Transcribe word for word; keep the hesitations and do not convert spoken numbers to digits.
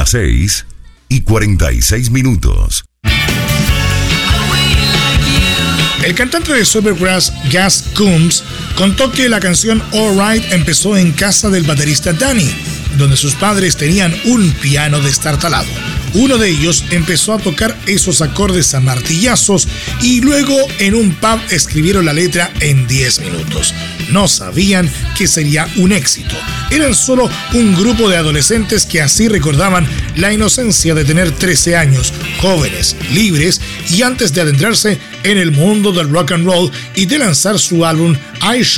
Las seis y cuarenta y seis minutos. El cantante de Supergrass, Gus Coombs, contó que la canción All Right empezó en casa del baterista Danny, donde sus padres tenían un piano destartalado. Uno de ellos empezó a tocar esos acordes a martillazos y luego en un pub escribieron la letra en diez minutos. No sabían que sería un éxito. Eran solo un grupo de adolescentes que así recordaban la inocencia de tener trece años, jóvenes, libres y antes de adentrarse en el mundo del rock and roll y de lanzar su álbum I